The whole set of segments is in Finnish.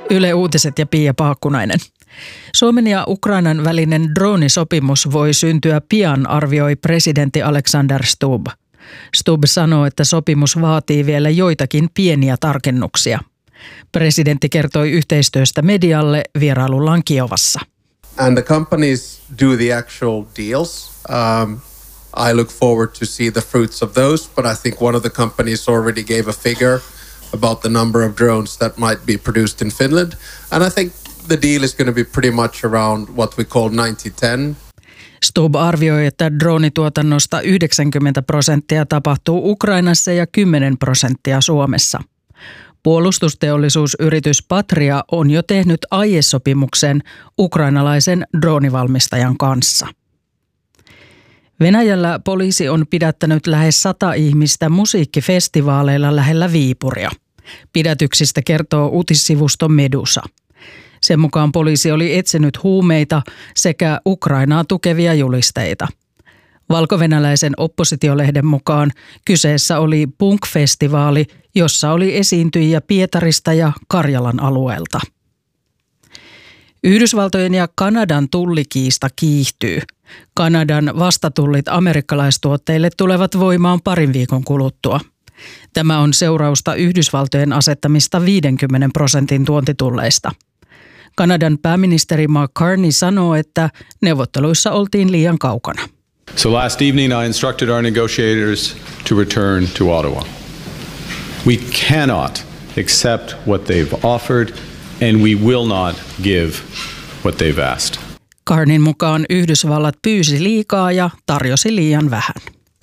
Yle Uutiset ja Pia Paakkunainen. Suomen ja Ukrainan välinen droonisopimus voi syntyä pian, arvioi presidentti Alexander Stubb. Stubb sanoo, että sopimus vaatii vielä joitakin pieniä tarkennuksia. Presidentti kertoi yhteistyöstä medialle vierailullaan Kiovassa. And the companies do the actual deals. I look forward to see the fruits of those, but I think one of the companies already gave a figure about the number of drones that might be produced in Finland. And I think the deal is going to be pretty much around what we call 90-10. Stubb arvioi, että droonituotannosta 90% tapahtuu Ukrainassa ja 10% Suomessa. Puolustusteollisuusyritys Patria on jo tehnyt aiesopimuksen ukrainalaisen droonivalmistajan kanssa. Venäjällä poliisi on pidättänyt lähes 100 ihmistä musiikkifestivaaleilla lähellä Viipuria. Pidätyksistä kertoo uutissivusto Medusa. Sen mukaan poliisi oli etsinyt huumeita sekä Ukrainaa tukevia julisteita. Valkovenäläisen oppositiolehden mukaan kyseessä oli punk-festivaali, jossa oli esiintyjiä Pietarista ja Karjalan alueelta. Yhdysvaltojen ja Kanadan tullikiista kiihtyy. Kanadan vastatullit amerikkalaistuotteille tulevat voimaan parin viikon kuluttua. Tämä on seurausta Yhdysvaltojen asettamista 50% tuontitulleista. Kanadan pääministeri Mark Carney sanoo, että neuvotteluissa oltiin liian kaukana. So last evening I instructed our negotiators to return to Ottawa. We cannot accept what they've offered and we will not give what they've asked. Carneyn mukaan Yhdysvallat pyysi liikaa ja tarjosi liian vähän.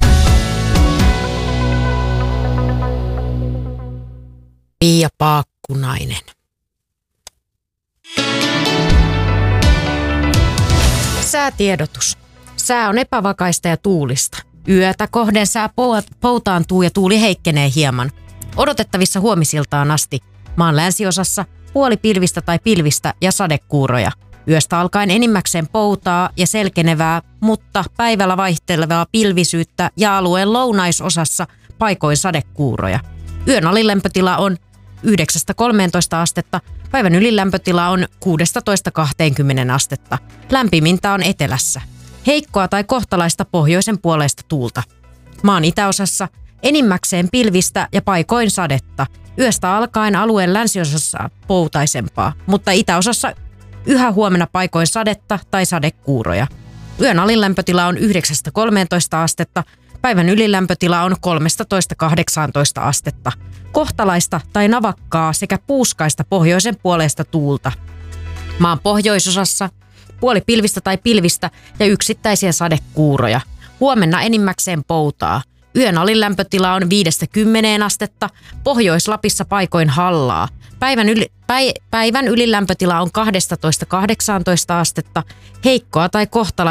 Pia Paakkunainen. Säätiedotus. Sää on epävakaista ja tuulista. Yötä kohden sää poutaantuu ja tuuli heikkenee hieman. Odotettavissa huomisiltaan asti. Maan länsiosassa puolipilvistä tai pilvistä ja sadekuuroja. Yöstä alkaen enimmäkseen poutaa ja selkenevää, mutta päivällä vaihtelevaa pilvisyyttä ja alueen lounaisosassa paikoin sadekuuroja. Yön alilämpötila on 9-13 astetta, päivän ylilämpötila on 16-20 astetta. Lämpimintä on etelässä. Heikkoa tai kohtalaista pohjoisen puoleista tuulta. Maan itäosassa enimmäkseen pilvistä ja paikoin sadetta. Yöstä alkaen alueen länsiosassa poutaisempaa, mutta itäosassa yhä huomenna paikoin sadetta tai sadekuuroja. Yön alilämpötila on 9-13 astetta, päivän ylilämpötila on 13-18 astetta. Kohtalaista tai navakkaa sekä puuskaista pohjoisen puoleista tuulta. Maan pohjoisosassa puolipilvistä tai pilvistä ja yksittäisiä sadekuuroja. Huomenna enimmäkseen poutaa. Yön alilämpötila on 5-10 astetta, Pohjois-Lapissa paikoin hallaa. Päivän ylilämpötila on 12-18 astetta, heikkoa tai kohtalaista